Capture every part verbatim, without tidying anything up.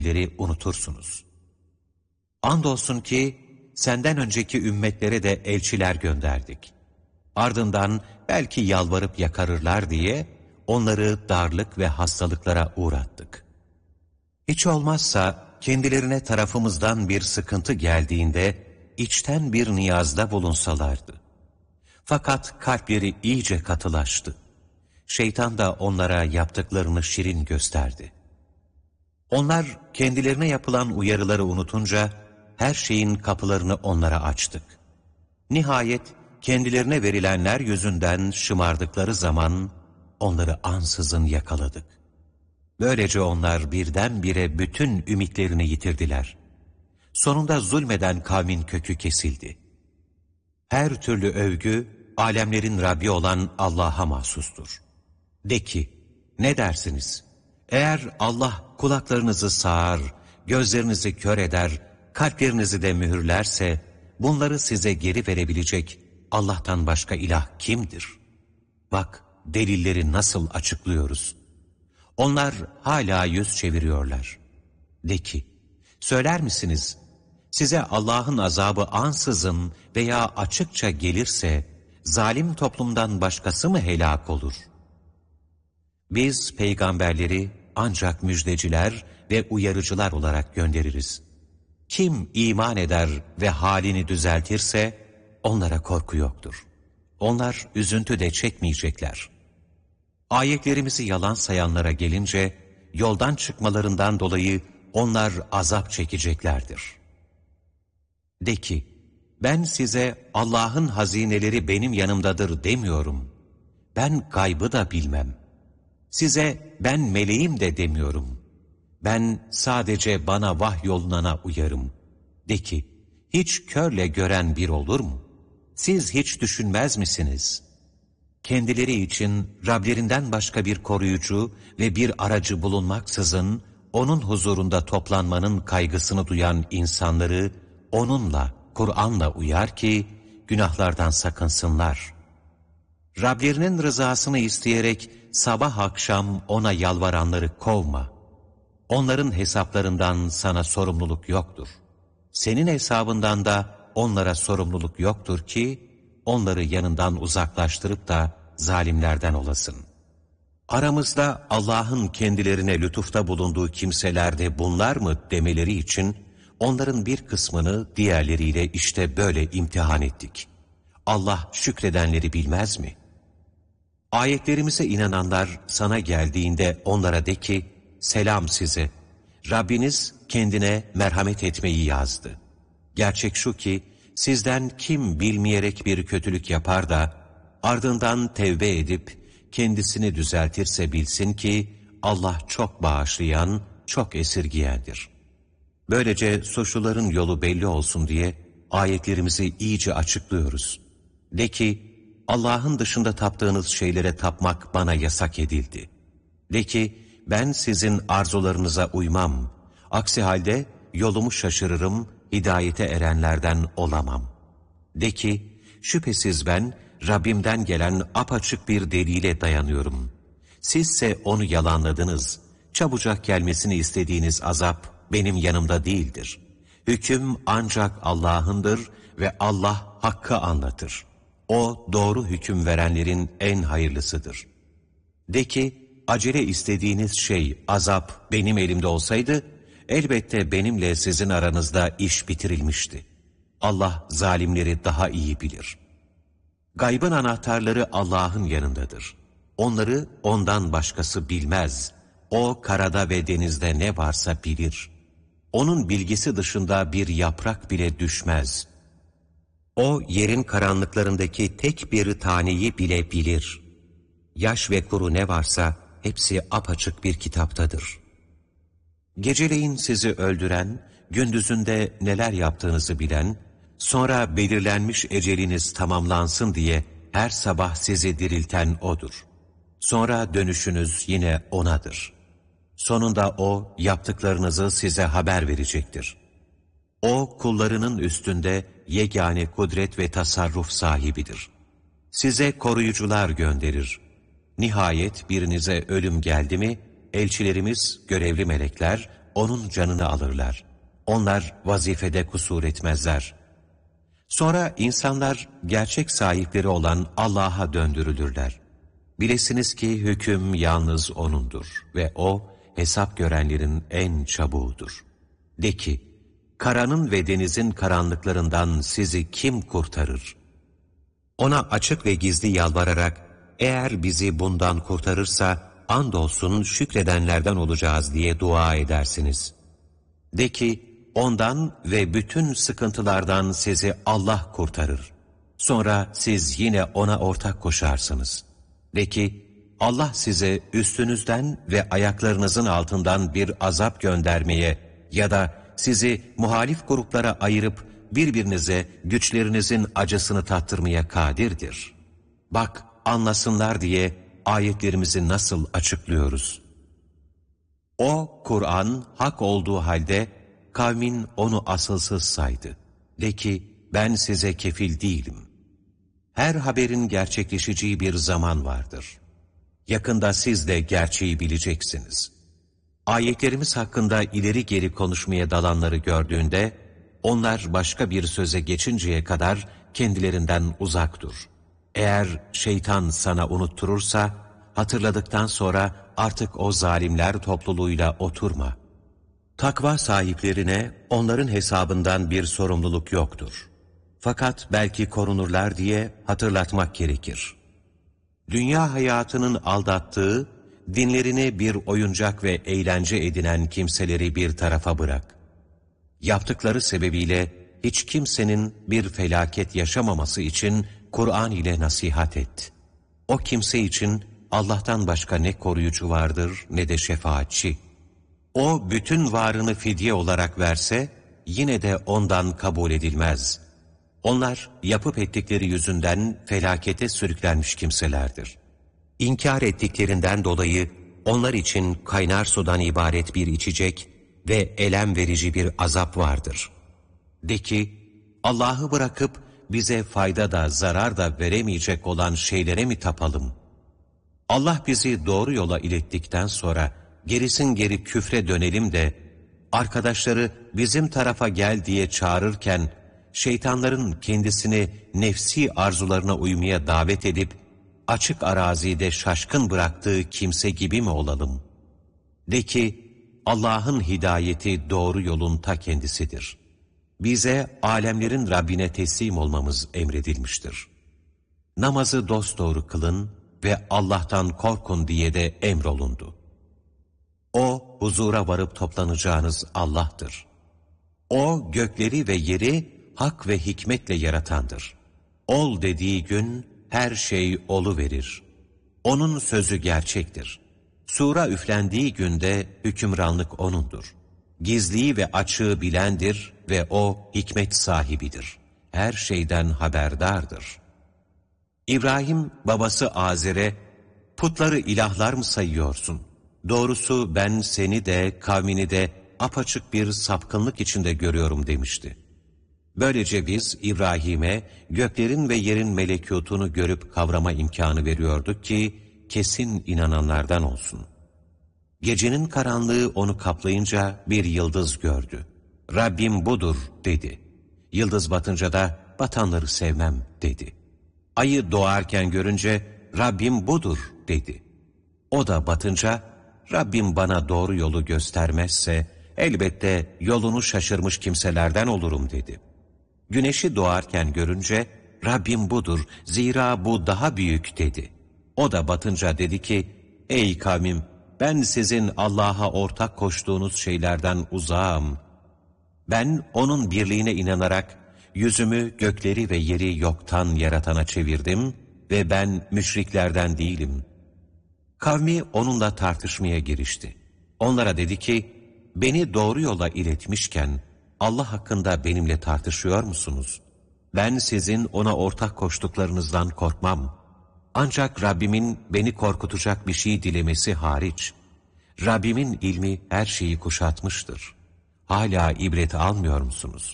leri unutursunuz. Andolsun ki senden önceki ümmetlere de elçiler gönderdik. Ardından belki yalvarıp yakarırlar diye onları darlık ve hastalıklara uğrattık. Hiç olmazsa kendilerine tarafımızdan bir sıkıntı geldiğinde içten bir niyazda bulunsalardı. Fakat kalpleri iyice katılaştı. Şeytan da onlara yaptıklarını şirin gösterdi. Onlar kendilerine yapılan uyarıları unutunca her şeyin kapılarını onlara açtık. Nihayet kendilerine verilenler yüzünden şımardıkları zaman onları ansızın yakaladık. Böylece onlar birdenbire bütün ümitlerini yitirdiler. Sonunda zulmeden kavmin kökü kesildi. Her türlü övgü, alemlerin Rabbi olan Allah'a mahsustur. De ki, ne dersiniz? Eğer Allah kulaklarınızı sağar, gözlerinizi kör eder, kalplerinizi de mühürlerse, bunları size geri verebilecek Allah'tan başka ilah kimdir? Bak, delilleri nasıl açıklıyoruz. Onlar hala yüz çeviriyorlar. De ki, söyler misiniz, size Allah'ın azabı ansızın veya açıkça gelirse, zalim toplumdan başkası mı helak olur? Biz peygamberleri ancak müjdeciler ve uyarıcılar olarak göndeririz. Kim iman eder ve halini düzeltirse, onlara korku yoktur. Onlar üzüntü de çekmeyecekler. Ayetlerimizi yalan sayanlara gelince, yoldan çıkmalarından dolayı onlar azap çekeceklerdir. De ki, ben size Allah'ın hazineleri benim yanımdadır demiyorum. Ben gaybı da bilmem. Size ben meleğim de demiyorum. Ben sadece bana vahyolunana uyarım. De ki, hiç körle gören bir olur mu? Siz hiç düşünmez misiniz? Kendileri için Rablerinden başka bir koruyucu ve bir aracı bulunmaksızın, onun huzurunda toplanmanın kaygısını duyan insanları, onunla, Kur'an'la uyar ki, günahlardan sakınsınlar. Rablerinin rızasını isteyerek, sabah akşam ona yalvaranları kovma. Onların hesaplarından sana sorumluluk yoktur. Senin hesabından da onlara sorumluluk yoktur ki, onları yanından uzaklaştırıp da zalimlerden olasın. Aramızda Allah'ın kendilerine lütufta bulunduğu kimseler de bunlar mı demeleri için, onların bir kısmını diğerleriyle işte böyle imtihan ettik. Allah şükredenleri bilmez mi? Ayetlerimize inananlar sana geldiğinde onlara de ki, selam size. Rabbiniz kendine merhamet etmeyi yazdı. Gerçek şu ki, sizden kim bilmeyerek bir kötülük yapar da, ardından tevbe edip, kendisini düzeltirse bilsin ki, Allah çok bağışlayan, çok esirgiyendir. Böylece suçluların yolu belli olsun diye, ayetlerimizi iyice açıklıyoruz. De ki, Allah'ın dışında taptığınız şeylere tapmak bana yasak edildi. De ki, ben sizin arzularınıza uymam. Aksi halde yolumu şaşırırım, hidayete erenlerden olamam. De ki, şüphesiz ben Rabbimden gelen apaçık bir delile dayanıyorum. Sizse onu yalanladınız. Çabucak gelmesini istediğiniz azap benim yanımda değildir. Hüküm ancak Allah'ındır ve Allah hakkı anlatır. O doğru hüküm verenlerin en hayırlısıdır. De ki, acele istediğiniz şey azap benim elimde olsaydı, elbette benimle sizin aranızda iş bitirilmişti. Allah zalimleri daha iyi bilir. Gaybın anahtarları Allah'ın yanındadır. Onları ondan başkası bilmez. O karada ve denizde ne varsa bilir. Onun bilgisi dışında bir yaprak bile düşmez. O yerin karanlıklarındaki tek bir taneyi bile bilir. Yaş ve kuru ne varsa hepsi apaçık bir kitaptadır. Geceleyin sizi öldüren, gündüzünde neler yaptığınızı bilen, sonra belirlenmiş eceliniz tamamlansın diye her sabah sizi dirilten O'dur. Sonra dönüşünüz yine O'nadır. Sonunda O yaptıklarınızı size haber verecektir. O kullarının üstünde yegane kudret ve tasarruf sahibidir. Size koruyucular gönderir. Nihayet birinize ölüm geldi mi, elçilerimiz, görevli melekler, onun canını alırlar. Onlar vazifede kusur etmezler. Sonra insanlar gerçek sahipleri olan Allah'a döndürülürler. Bilesiniz ki hüküm yalnız O'nundur ve O hesap görenlerin en çabuğudur. De ki, karanın ve denizin karanlıklarından sizi kim kurtarır? Ona açık ve gizli yalvararak, eğer bizi bundan kurtarırsa, andolsun şükredenlerden olacağız diye dua edersiniz. De ki, ondan ve bütün sıkıntılardan sizi Allah kurtarır. Sonra siz yine ona ortak koşarsınız. De ki, Allah size üstünüzden ve ayaklarınızın altından bir azap göndermeye ya da sizi muhalif gruplara ayırıp birbirinize güçlerinizin acısını tattırmaya kadirdir. Bak, anlasınlar diye ayetlerimizi nasıl açıklıyoruz. O, Kur'an, hak olduğu halde kavmin onu asılsız saydı. De ki, ben size kefil değilim. Her haberin gerçekleşeceği bir zaman vardır. Yakında siz de gerçeği bileceksiniz. Ayetlerimiz hakkında ileri geri konuşmaya dalanları gördüğünde, onlar başka bir söze geçinceye kadar kendilerinden uzak dur. Eğer şeytan sana unutturursa, hatırladıktan sonra artık o zalimler topluluğuyla oturma. Takva sahiplerine onların hesabından bir sorumluluk yoktur. Fakat belki korunurlar diye hatırlatmak gerekir. Dünya hayatının aldattığı, dinlerini bir oyuncak ve eğlence edinen kimseleri bir tarafa bırak. Yaptıkları sebebiyle hiç kimsenin bir felaket yaşamaması için Kur'an ile nasihat et. O kimse için Allah'tan başka ne koruyucu vardır ne de şefaatçi. O bütün varını fidye olarak verse yine de ondan kabul edilmez. Onlar yapıp ettikleri yüzünden felakete sürüklenmiş kimselerdir. İnkar ettiklerinden dolayı onlar için kaynar sudan ibaret bir içecek ve elem verici bir azap vardır. De ki, Allah'ı bırakıp bize fayda da zarar da veremeyecek olan şeylere mi tapalım? Allah bizi doğru yola ilettikten sonra gerisin geri küfre dönelim de arkadaşları bizim tarafa gel diye çağırırken şeytanların kendisini nefsi arzularına uymaya davet edip açık arazide şaşkın bıraktığı kimse gibi mi olalım? De ki, Allah'ın hidayeti doğru yolun ta kendisidir. Bize alemlerin Rabbine teslim olmamız emredilmiştir. Namazı dosdoğru kılın ve Allah'tan korkun diye de emrolundu. O, huzura varıp toplanacağınız Allah'tır. O, gökleri ve yeri hak ve hikmetle yaratandır. Ol dediği gün her şey oluverir. O'nun sözü gerçektir. Sura üflendiği günde hükümranlık O'nundur. Gizliyi ve açığı bilendir ve O hikmet sahibidir. Her şeyden haberdardır. İbrahim babası Azer'e, putları ilahlar mı sayıyorsun? Doğrusu ben seni de kavmini de apaçık bir sapkınlık içinde görüyorum demişti. Böylece biz İbrahim'e göklerin ve yerin melekutunu görüp kavrama imkanı veriyorduk ki kesin inananlardan olsun. Gecenin karanlığı onu kaplayınca bir yıldız gördü. Rabbim budur dedi. Yıldız batınca da batanları sevmem dedi. Ayı doğarken görünce Rabbim budur dedi. O da batınca Rabbim bana doğru yolu göstermezse elbette yolunu şaşırmış kimselerden olurum dedi. Güneşi doğarken görünce Rabbim budur, zira bu daha büyük dedi. O da batınca dedi ki, ey kavmim, ben sizin Allah'a ortak koştuğunuz şeylerden uzağım. Ben O'nun birliğine inanarak yüzümü gökleri ve yeri yoktan yaratana çevirdim ve ben müşriklerden değilim. Kavmi onunla tartışmaya girişti. Onlara dedi ki, beni doğru yola iletmişken Allah hakkında benimle tartışıyor musunuz? Ben sizin ona ortak koştuklarınızdan korkmam. Ancak Rabbimin beni korkutacak bir şey dilemesi hariç. Rabbimin ilmi her şeyi kuşatmıştır. Hala ibret almıyor musunuz?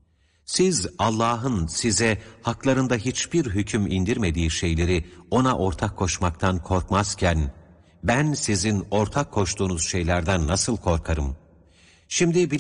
Siz Allah'ın size haklarında hiçbir hüküm indirmediği şeyleri ona ortak koşmaktan korkmazken, ben sizin ortak koştuğunuz şeylerden nasıl korkarım? Şimdi